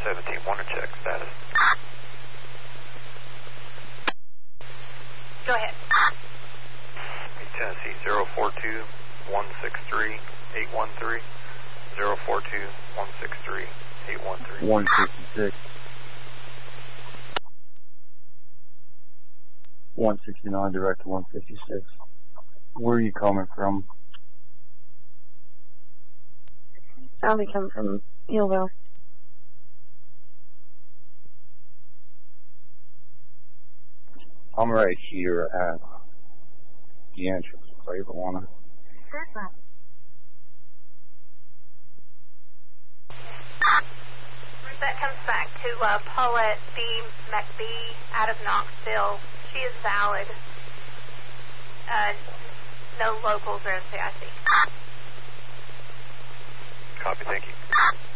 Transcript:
17-1 to check status. Go ahead. Tennessee 042-163-813. 042-163-813. 166. 169 direct to 156. Where are you coming from? I'll be coming from Hillville. I'm right here at the entrance of Cleveland. That comes back to Paulette B. McBee out of Knoxville. She is valid. No locals or SCIC. Copy, thank you.